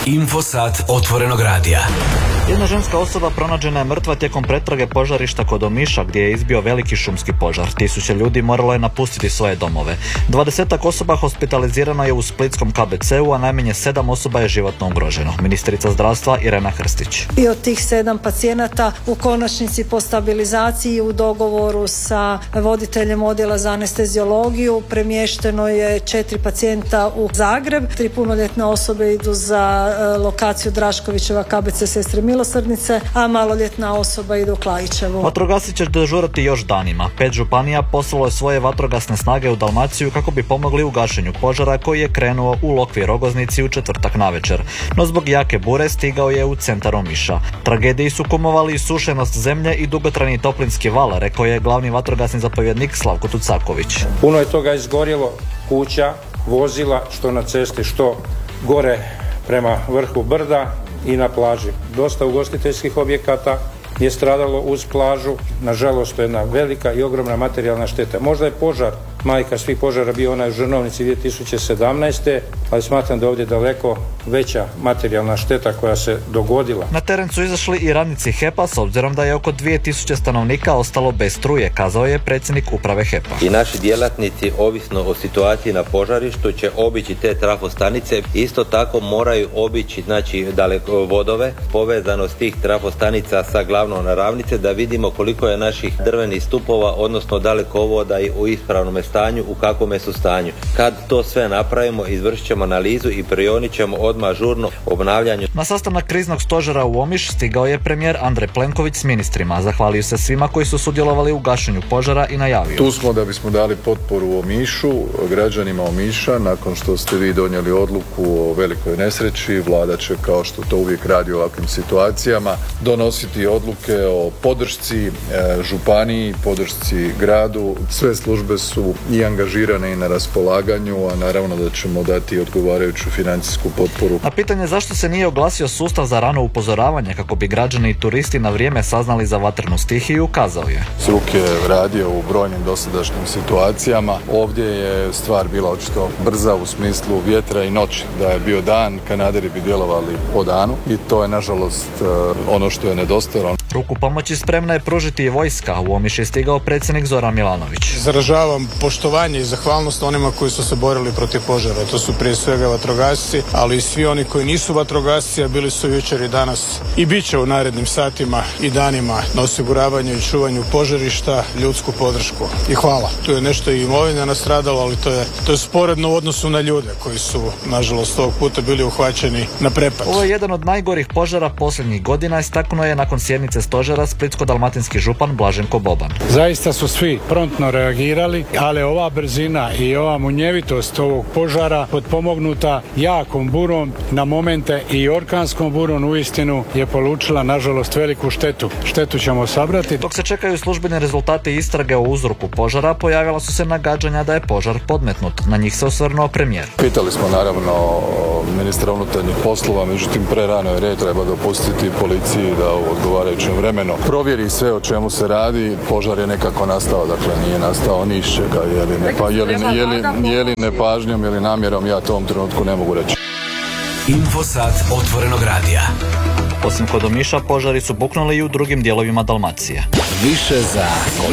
Infosat otvorenog radija. Jedna ženska osoba pronađena je mrtva tijekom pretrage požarišta kod Omiša gdje je izbio veliki šumski požar. Tisuće ljudi moralo je napustiti svoje domove. 20-ak osoba hospitalizirano je u splitskom KBC-u, a najmanje 7 osoba je životno ugroženo. Ministrica zdravstva Irena Hrstić. I od tih 7 pacijenata u konačnici po stabilizaciji u dogovoru sa voditeljem odjela za anesteziologiju premješteno je 4 pacijenta u Zagreb. 3 punoljetne osobe idu za lokaciju Draškovićeva KBC Sestre Milosrdnice, a maloljetna osoba ide u Klajićevu. Vatrogasci će dežurati još danima. 5 županija poslalo je svoje vatrogasne snage u Dalmaciju kako bi pomogli u gašenju požara koji je krenuo u Lokvi Rogoznici u četvrtak navečer. No zbog jake bure stigao je u centar Omiša. Tragediji su kumovali i sušenost zemlje i dugotrajni toplinski val, rekao je glavni vatrogasni zapovjednik Slavko Tucaković. Puno je toga izgorjelo, kuća, vozila, što na cesti, što gore prema vrhu brda i na plaži. Dosta ugostiteljskih objekata je stradalo uz plažu. Nažalost, to je jedna velika i ogromna materijalna šteta. Možda je požar, majka svih požara, bio onaj u Žrnovnici 2017. ali smatram da ovdje daleko veća materijalna šteta koja se dogodila. Na teren su izašli i radnici HEP-a s obzirom da je oko 2000 stanovnika ostalo bez struje, kazao je predsjednik uprave HEP-a. I naši djelatnici, ovisno o situaciji na požarištu, će obići te trafostanice. Isto tako moraju obići dalekovodove, povezanost tih trafostanica sa glavnom ravnice, da vidimo koliko je naših drvenih stupova, odnosno dalekovoda u ispravnom stanju, u kakvome su stanju. Kad to sve napravimo, izvršit ćemo analizu i prionit ćemo odmah žurno obnavljanju. Na sastanak kriznog stožera u Omiš stigao je premijer Andrej Plenković s ministrima. Zahvalio se svima koji su sudjelovali u gašenju požara i najavio: Tu smo da bismo dali potporu Omišu, građanima Omiša. Nakon što ste vi donijeli odluku o velikoj nesreći, vlada će, kao što to uvijek radi u ovakvim situacijama, donositi odluke o podršci županiji, podršci gradu. Sve službe su i angažirane i na raspolaganju, a naravno da ćemo dati odgovarajuću financijsku potporu. Na pitanje zašto se nije oglasio sustav za rano upozoravanje kako bi građani i turisti na vrijeme saznali za vatrenu stihiju, kazao je: Sruk je radio u brojnim dosadašnjim situacijama. Ovdje je stvar bila očito brza u smislu vjetra i noći. Da je bio dan, kanaderi bi djelovali po danu i to je nažalost ono što je nedostajalo. Ruku pomoći spremna je pružiti i vojska. U Omiš je stigao predsjednik Zoran Milanović. Izražavam poštovanje i zahvalnost onima koji su se borili protiv požara. To su prije svega vatrogasci, ali i svi oni koji nisu vatrogasci, a bili su jučer i danas i bit će u narednim satima i danima na osiguravanju i čuvanju požarišta, ljudsku podršku. I hvala. Tu je nešto i imovina nastradalo, ali to je sporedno u odnosu na ljude koji su, nažalost, ovog puta bili uhvaćeni na prepad. Ovo je jedan od najgorih požara posljednjih godina, istaknuo je nakon sjednice stožera splitsko-dalmatinski župan Blaženko Boban. Zaista su svi promptno reagirali, ali ova brzina i ova munjevitost ovog požara potpomognuta jakom burom na momente i orkanskom burom uistinu je polučila nažalost veliku štetu. Štetu ćemo sabrati. Dok se čekaju službeni rezultati istrage o uzroku požara, pojavila su se nagađanja da je požar podmetnut. Na njih se osvrnuo premijer. Pitali smo naravno ministra unutarnjih poslova, međutim prerano je red, treba dopustiti policiji da u odgovarajućem vremenu provjeri sve o čemu se radi. Požar je nekako nastao, dakle nije nastao ni iz čega, je li nepažnjom ili namjerom, ja to u ovom trenutku ne mogu reći. Infosat otvorenog radija. Osim kod Omiša, požari su buknuli i u drugim dijelovima Dalmacije. Više za